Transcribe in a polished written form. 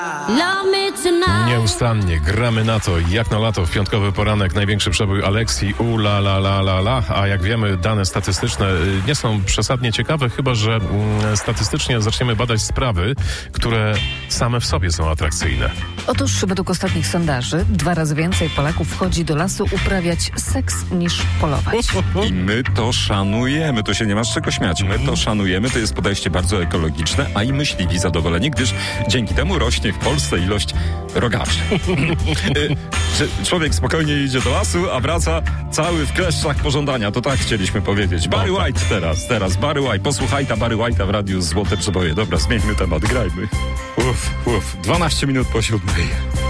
Nieustannie gramy na to, jak na lato, w piątkowy poranek, największy przebój Aleksji, la la la la la, a jak wiemy, dane statystyczne nie są przesadnie ciekawe, chyba że statystycznie zaczniemy badać sprawy, które same w sobie są atrakcyjne. Otóż według ostatnich sondaży 2 razy więcej Polaków wchodzi do lasu uprawiać seks niż polować. I my to szanujemy, to się nie ma z czego śmiać. My to szanujemy, to jest podejście bardzo ekologiczne, a i myśliwi zadowoleni, gdyż dzięki temu rośnie w Polsce ilość rogaczy. Że człowiek spokojnie idzie do lasu, a wraca cały w kleszczach pożądania. To tak chcieliśmy powiedzieć. Barry White teraz Barry White. Posłuchaj ta Barry White'a w radiu Złote Przeboje. Dobra, zmieńmy temat, grajmy. 12 minut po 7.